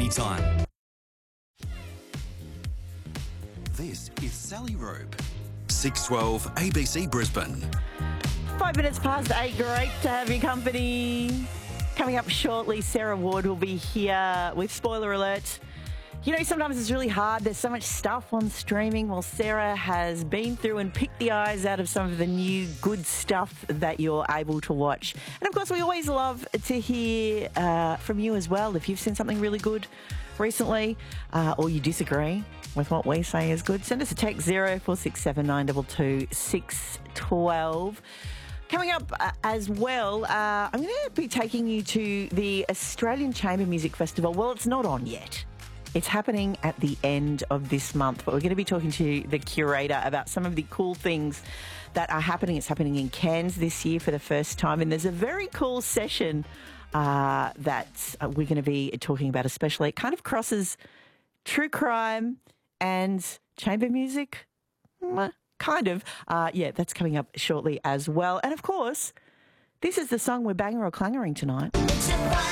anytime. This is Sally Robe. 612 ABC Brisbane. 5 minutes past 8. Great to have your company. Coming up shortly, Sarah Ward will be here with Spoiler Alert. You know, sometimes it's really hard. There's so much stuff on streaming. Well, Sarah has been through and picked the eyes out of some of the new good stuff that you're able to watch. And, of course, we always love to hear from you as well. If you've seen something really good recently or you disagree with what we say is good, send us a text 0467 922 612. Coming up as well, I'm going to be taking you to the Australian Chamber Music Festival. Well, it's not on yet. It's happening at the end of this month, but we're going to be talking to the curator about some of the cool things that are happening. It's happening in Cairns this year for the first time, and there's a very cool session that we're going to be talking about especially. It kind of crosses true crime and chamber music. Kind of. Yeah, that's coming up shortly as well. And, of course, this is the song we're banger or clangering tonight.